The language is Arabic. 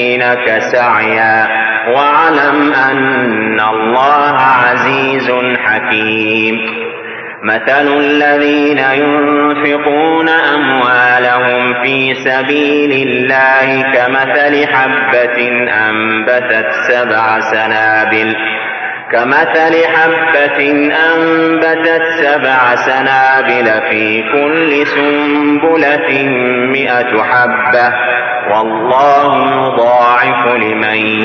يحسنك سعيا واعلم أن الله عزيز حكيم. مثل الذين ينفقون أموالهم في سبيل الله كمثل حبة أنبتت 7 سنابل في كل سنبلة 100 حبة والله يضاعف لمن